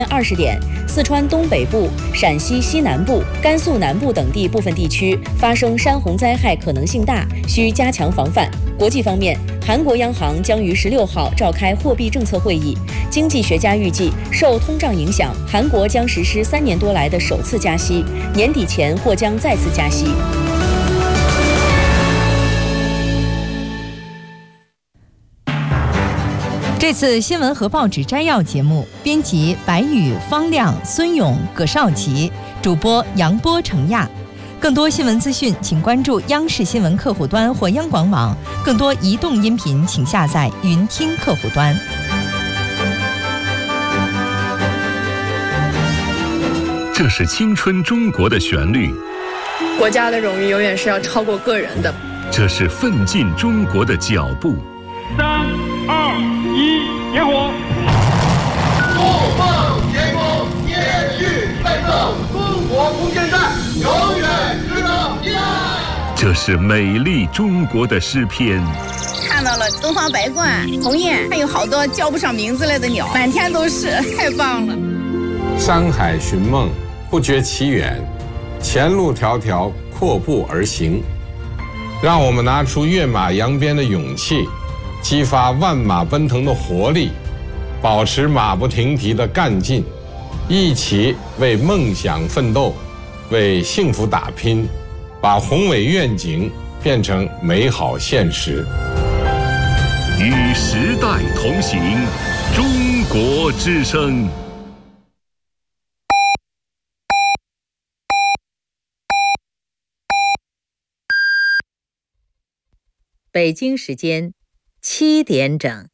20点，四川东北部、陕西西南部、甘肃南部等地部分地区发生山洪灾害可能性大，需加强防范。国际方面，韩国央行将于16号召开货币政策会议。经济学家预计，受通胀影响，韩国将实施3年多来的首次加息，年底前或将再次加息。 这次新闻和报纸摘要节目，编辑白宇、方亮、孙勇、葛少奇，主播杨波、程亚。更多新闻资讯，请关注央视新闻客户端或央广网。更多移动音频，请下载云听客户端。 这是青春中国的旋律， 国家的荣誉永远是要超过个人的。 这是奋进中国的脚步。 3、2、1，点火！ 怒放天空，延续奋斗，中国空间站永远值得依赖。 这是美丽中国的诗篇。 看到了东方白鹳、鸿雁，还有好多叫不上名字来的鸟，满天都是，太棒了。 山海寻梦，不觉其远，前路迢迢，阔步而行。让我们拿出跃马扬鞭的勇气，激发万马奔腾的活力，保持马不停蹄的干劲，一起为梦想奋斗，为幸福打拼，把宏伟愿景变成美好现实。 与时代同行，中国之声。 北京时间7点整。